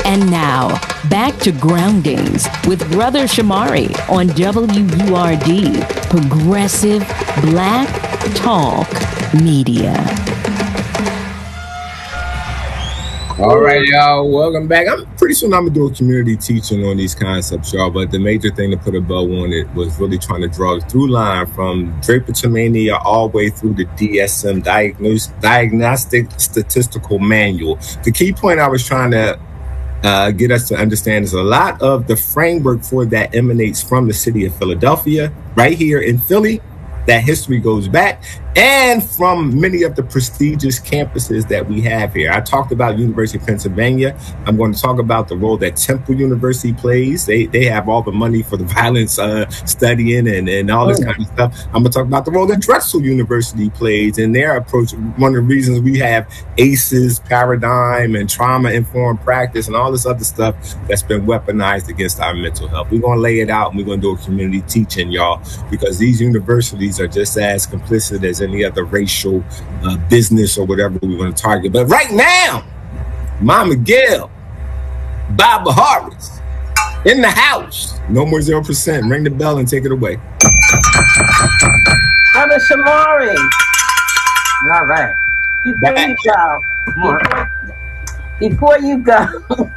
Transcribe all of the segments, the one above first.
And now, back to Groundings with Brother Shamari on WURD, Progressive Black Talk Media. All right, y'all, welcome back. I'm pretty soon I'm gonna do a community teaching on these concepts, y'all, but the major thing to put a bow on it was really trying to draw the through line from Draper to Mania all the way through the DSM, Diagnostic Statistical Manual. The key point I was trying to get us to understand is a lot of the framework for that emanates from the city of Philadelphia, right here in Philly. That history goes back, and from many of the prestigious campuses that we have here. I talked about University of Pennsylvania. I'm going to talk about the role that Temple University plays. They have all the money for the violence studying and all this kind of stuff. I'm going to talk about the role that Drexel University plays in their approach. One of the reasons we have ACEs, paradigm, and trauma-informed practice and all this other stuff that's been weaponized against our mental health. We're going to lay it out, and we're going to do a community teaching, y'all, because these universities are just as complicit as any other racial business or whatever we want to target. But right now, Mama Gail, Baba Harris, in the house. No more 0%. Ring the bell and take it away. Brother Shamari. All right. Before you go,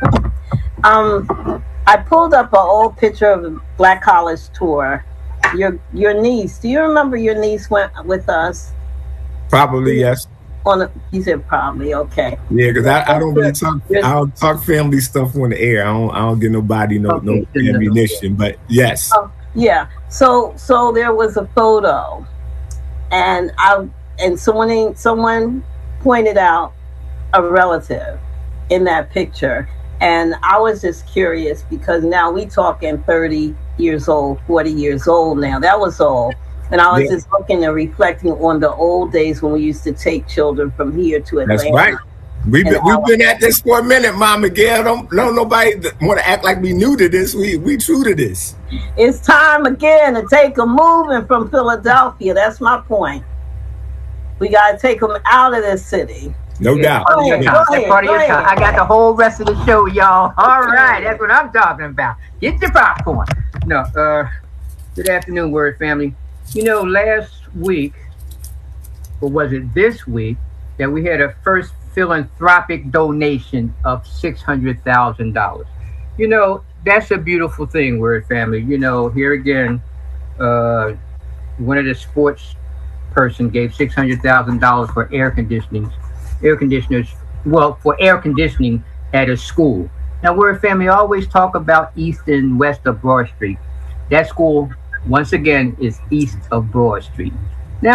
I pulled up an old picture of a Black College tour. Your niece. Do you remember your niece went with us? Probably, yes. You said probably, okay. Yeah, because I don't really talk. I don't talk family stuff on the air. I don't give nobody no ammunition. But yes. Yeah. So there was a photo, and someone pointed out a relative in that picture, and I was just curious because now we talking 30 years old, 40 years old now. That was all. And I was just looking and reflecting on the old days when we used to take children from here to Atlanta. That's right. We've been at this for a minute, Mama Gail. Don't nobody want to act like we new to this. We true to this. It's time again to take them moving from Philadelphia. That's my point. We got to take them out of this city. No doubt. Go ahead. I got the whole rest of the show, y'all. All right, that's what I'm talking about. Get your popcorn. No, good afternoon, Word family. You know, last week, or was it this week, that we had a first philanthropic donation of $600,000. You know, that's a beautiful thing, Word family. You know, here again, one of the sports person gave $600,000 for air conditioners, for air conditioning at a school. Now, Word family always talk about east and west of Broad Street. That school, once again, is east of Broad Street.